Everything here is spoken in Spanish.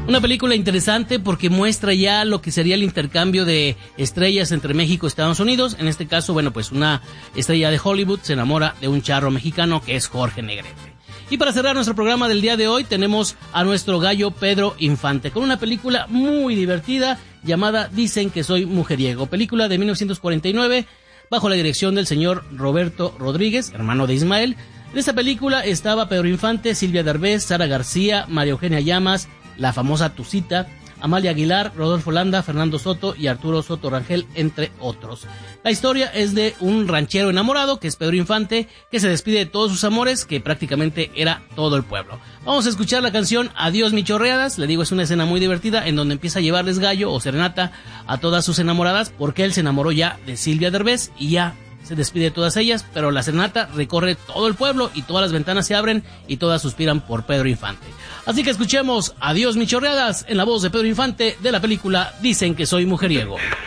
Una película interesante porque muestra ya lo que sería el intercambio de estrellas entre México y Estados Unidos. En este caso, bueno, pues una estrella de Hollywood se enamora de un charro mexicano que es Jorge Negrete. Y para cerrar nuestro programa del día de hoy tenemos a nuestro gallo Pedro Infante con una película muy divertida llamada Dicen que soy mujeriego, película de 1949 bajo la dirección del señor Roberto Rodríguez, hermano de Ismael. En esta película estaba Pedro Infante, Silvia Derbez, Sara García, María Eugenia Llamas, la famosa Tucita, Amalia Aguilar, Rodolfo Landa, Fernando Soto y Arturo Soto Rangel, entre otros. La historia es de un ranchero enamorado, que es Pedro Infante, que se despide de todos sus amores, que prácticamente era todo el pueblo. Vamos a escuchar la canción Adiós mi chorreadas. Le digo, es una escena muy divertida en donde empieza a llevarles gallo o serenata a todas sus enamoradas, porque él se enamoró ya de Silvia Derbez y ya se despide de todas ellas, pero la serenata recorre todo el pueblo y todas las ventanas se abren y todas suspiran por Pedro Infante. Así que escuchemos Adiós mi chorreadas en la voz de Pedro Infante de la película Dicen que soy mujeriego.